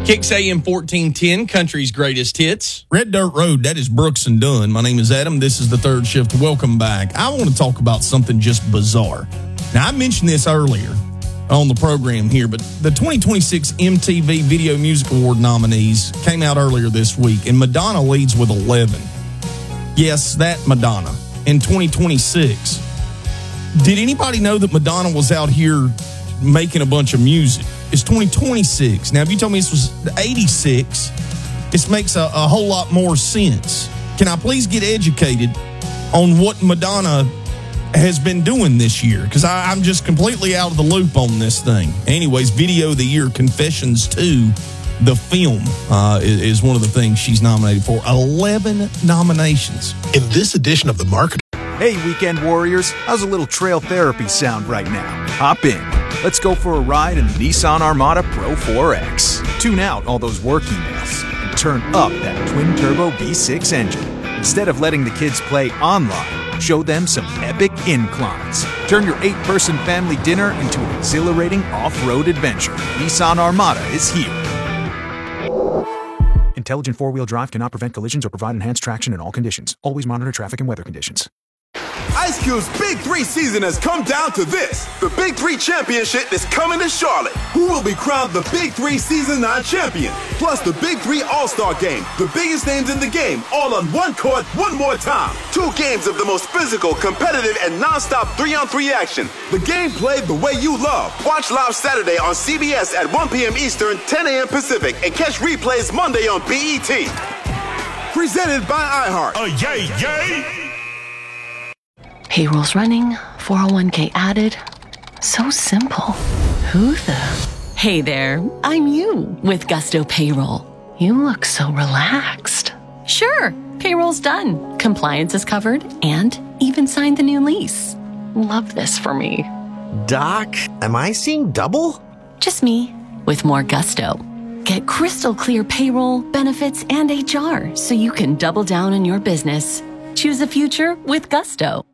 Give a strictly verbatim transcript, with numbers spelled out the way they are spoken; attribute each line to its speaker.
Speaker 1: Kicks A M fourteen ten, Country's Greatest Hits.
Speaker 2: Red Dirt Road, that is Brooks and Dunn. My name is Adam. This is the Third Shift. Welcome back. I want to talk about something just bizarre. Now, I mentioned this earlier on the program here, but the twenty twenty-six M T V Video Music Award nominees came out earlier this week, and Madonna leads with eleven. Yes, that Madonna in twenty twenty-six. Did anybody know that Madonna was out here making a bunch of music? It's twenty twenty-six. Now, if you told me this was eighty-six, this makes a, a whole lot more sense. Can I please get educated on what Madonna has been doing this year? Because I'm just completely out of the loop on this thing. Anyways, Video of the Year, Confessions two, the film, uh, is, is one of the things she's nominated for. eleven nominations.
Speaker 3: In this edition of The Market.
Speaker 4: Hey, weekend warriors, how's a little trail therapy sound right now? Hop in. Let's go for a ride in the Nissan Armada Pro four X. Tune out all those work emails and turn up that twin-turbo V six engine. Instead of letting the kids play online, show them some epic inclines. Turn your eight-person family dinner into an exhilarating off-road adventure. Nissan Armada is here. Intelligent four-wheel drive cannot prevent collisions or provide enhanced traction in all conditions. Always monitor traffic and weather conditions.
Speaker 5: Ice Cube's Big Three season has come down to this. The Big Three Championship is coming to Charlotte. Who will be crowned the Big Three Season nine champion? Plus the Big Three All-Star Game. The biggest names in the game, all on one court, one more time. Two games of the most physical, competitive, and non-stop three-on-three action. The game played the way you love. Watch live Saturday on C B S at one p.m. Eastern, ten a.m. Pacific, and catch replays Monday on B E T. Presented by iHeart.
Speaker 6: Oh, yay, yay!
Speaker 7: Payroll's running, four oh one k added. So simple. Who the? Hey there, I'm you with Gusto Payroll. You look so relaxed. Sure, payroll's done. Compliance is covered and even signed the new lease. Love this for me.
Speaker 8: Doc, am I seeing double?
Speaker 7: Just me with more gusto. Get crystal clear payroll, benefits, and H R so you can double down on your business. Choose a future with Gusto.